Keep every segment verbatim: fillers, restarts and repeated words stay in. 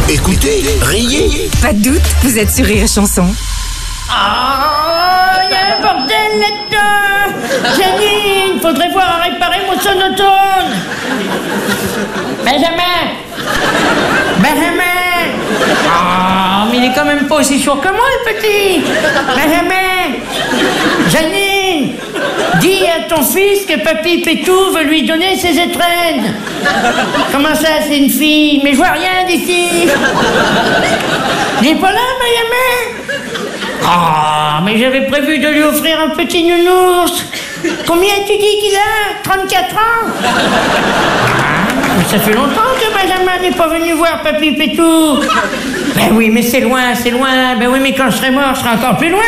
Écoutez, riez. Pas de doute, vous êtes sur Rire et Chanson. Ah, il y a un bordel là-dedans. Janine, faudrait voir à réparer mon sonotone. Benjamin. Benjamin. Ah, mais il est quand même pas aussi sourd que moi, le petit. Benjamin. Janine, dis à ton fils que Papy Pétou veut lui donner ses étrennes. Comment ça, c'est une fille? Mais je vois rien d'ici. Il est pas là, Benjamin? Ah, mais j'avais prévu de lui offrir un petit nounours. Combien tu dis qu'il a? trente-quatre ans? Ah, mais ça fait longtemps que Benjamin n'est pas venu voir Papy Pétou. Ben oui, mais c'est loin, c'est loin. Ben oui, mais quand je serai mort, je serai encore plus loin.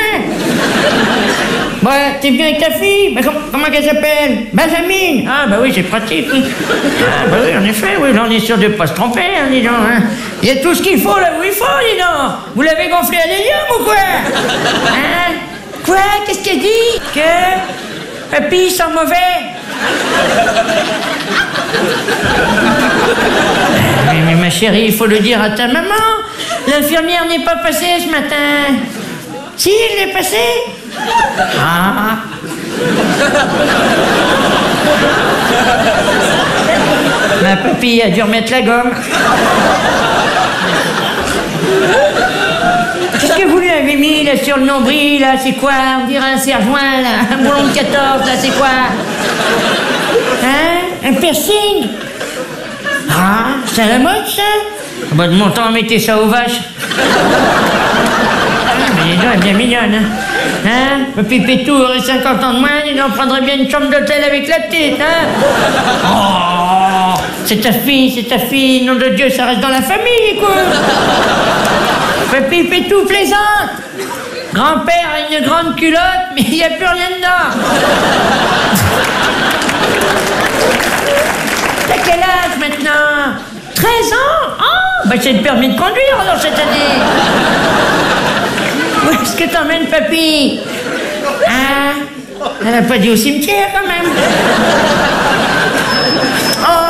Ouais, t'es bien avec ta fille? Ben, com- comment qu'elle s'appelle? Benjamin. Ah, bah oui, c'est pratique. Oui. Ah, bah oui, en effet, oui, là, on est sûr de pas se tromper, hein, dis donc. Hein. Il y a tout ce qu'il faut là où il faut, dis donc. Vous l'avez gonflé à l'hélium ou quoi? Hein? Quoi? Qu'est-ce qu'elle dit? Que Papy sent mauvais? mais, mais ma chérie, il faut le dire à ta maman. L'infirmière n'est pas passée ce matin. Si, elle est passée? Ah. Ma papille a dû remettre la gomme. Qu'est-ce que vous lui avez mis là sur le nombril là? C'est quoi? On dirait un serre-joint là, un boulon de quatorze là, c'est quoi? Hein? Un piercing? Ah, c'est à la mode ça? Bah de mon temps, mettez ça aux vaches. Mais les dents, elle est bien mignonne, hein? Hein? Papy Pétou aurait cinquante ans de moins, il en prendrait bien une chambre d'hôtel avec la petite, hein? Oh! C'est ta fille, c'est ta fille, nom de Dieu, ça reste dans la famille, écoute! Papy Pétou plaisante! Grand-père a une grande culotte, mais il n'y a plus rien dedans! T'as quel âge maintenant? treize ans? Oh! Bah c'est le permis de conduire alors cette année! Où est-ce que t'emmènes, papy? Hein? Elle a pas dit au cimetière, quand même. Oh,